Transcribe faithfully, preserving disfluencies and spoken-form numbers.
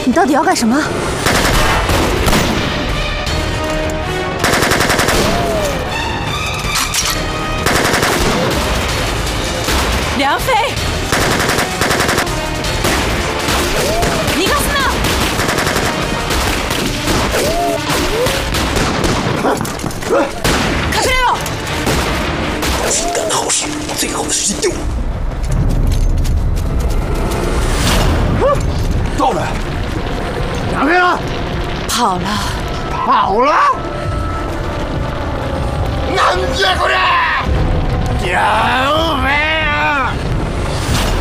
你到底要干什么？ 梁飞，尼高斯纳，卡西列罗， 子弹耗时，最后的时机丢了。到了，哪边了？ 跑了， 跑了！南越国人，杨飞。